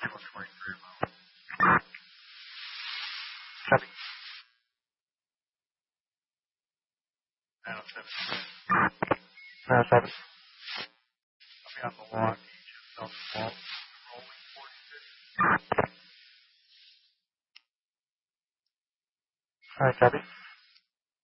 Copy. Copy. I'll be on the lawn. Alright, copy.